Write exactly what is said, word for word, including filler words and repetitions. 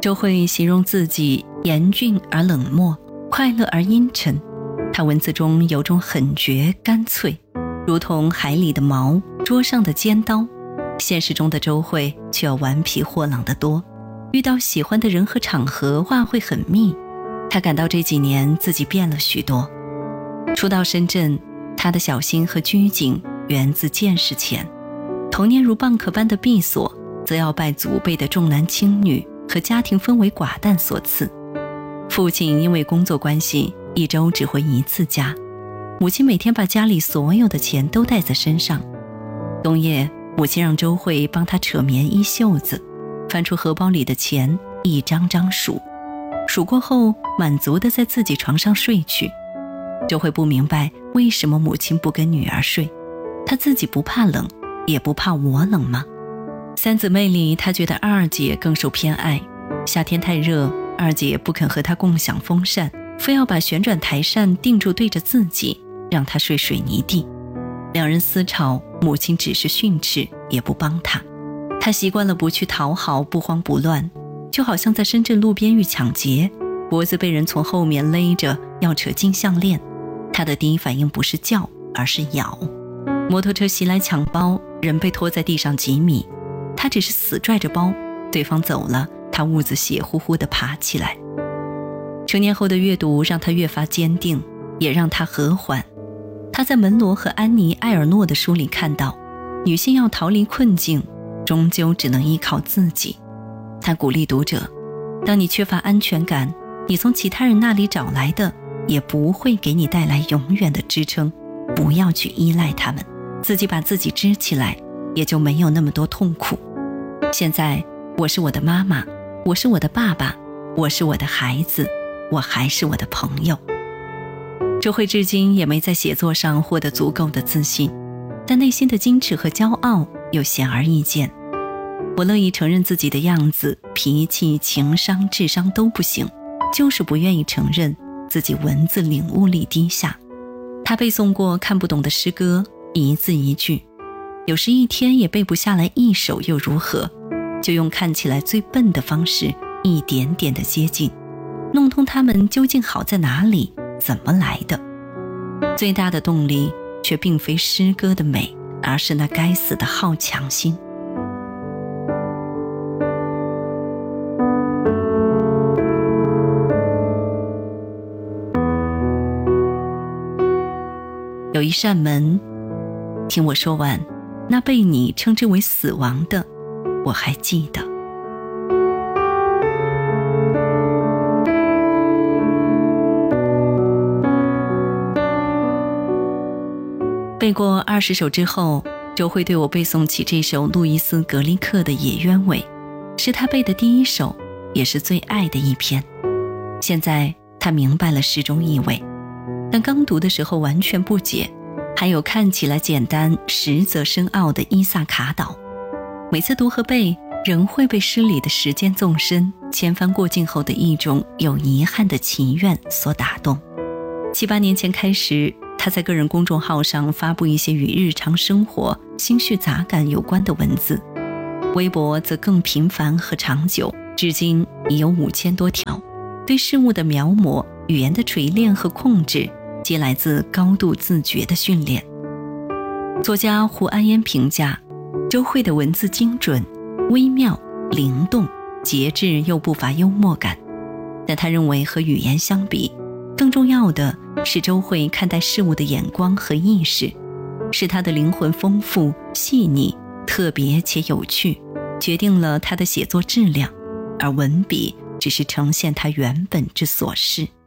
周慧形容自己严峻而冷漠，快乐而阴沉。她文字中有种狠绝干脆，如同海里的锚，桌上的尖刀。现实中的周慧却要顽皮豁朗得多，遇到喜欢的人和场合话会很密。她感到这几年自己变了许多。初到深圳，她的小心和拘谨源自见识浅，童年如蚌壳般的闭锁，则要拜祖辈的重男轻女和家庭氛围寡淡所赐。父亲因为工作关系一周只回一次家，母亲每天把家里所有的钱都带在身上。冬夜，母亲让周慧帮她扯棉衣袖子，翻出荷包里的钱一张张数，数过后满足地在自己床上睡去。周慧不明白为什么母亲不跟女儿睡，她自己不怕冷，也不怕我冷吗？三姊妹里，她觉得二姐更受偏爱。夏天太热，二姐不肯和她共享风扇，非要把旋转台扇定住对着自己，让她睡水泥地。两人私吵，母亲只是训斥，也不帮她。她习惯了不去讨好，不慌不乱，就好像在深圳路边遇抢劫，脖子被人从后面勒着要扯金项链，她的第一反应不是叫，而是咬。摩托车袭来抢包，人被拖在地上几米，她只是死拽着包，对方走了，她兀自血乎乎地爬起来。成年后的阅读让她越发坚定，也让她和缓。她在门罗和安妮·埃尔诺的书里看到，女性要逃离困境，终究只能依靠自己。她鼓励读者，当你缺乏安全感，你从其他人那里找来的也不会给你带来永远的支撑，不要去依赖他们，自己把自己支起来，也就没有那么多痛苦。现在我是我的妈妈，我是我的爸爸，我是我的孩子，我还是我的朋友。周慧至今也没在写作上获得足够的自信，但内心的矜持和骄傲又显而易见。我乐意承认自己的样子、脾气、情商、智商都不行，就是不愿意承认自己文字领悟力低下。他背诵过看不懂的诗歌，一字一句，有时一天也背不下来一首又如何？就用看起来最笨的方式，一点点的接近，弄通他们究竟好在哪里，怎么来的。最大的动力却并非诗歌的美，而是那该死的好强心。有一扇门，听我说完，那被你称之为死亡的，我还记得。背过二十首之后，周慧对我背诵起这首路易斯·格里克的《野鸢尾》，是他背的第一首，也是最爱的一篇。现在他明白了诗中意味，但刚读的时候完全不解。还有看起来简单实则深奥的伊萨卡岛，每次读和背仍会被诗里的时间纵深、千帆过尽后的一种有遗憾的祈愿所打动。七八年前开始，他在个人公众号上发布一些与日常生活、心绪杂感有关的文字，微博则更频繁和长久，至今已有五千多条。对事物的描摹、语言的锤炼和控制，皆来自高度自觉的训练。作家胡安烟评价，周慧的文字精准、微妙、灵动、节制又不乏幽默感。但他认为和语言相比，更重要的是周慧看待事物的眼光和意识，是他的灵魂丰富、细腻、特别且有趣，决定了他的写作质量，而文笔只是呈现他原本之所是。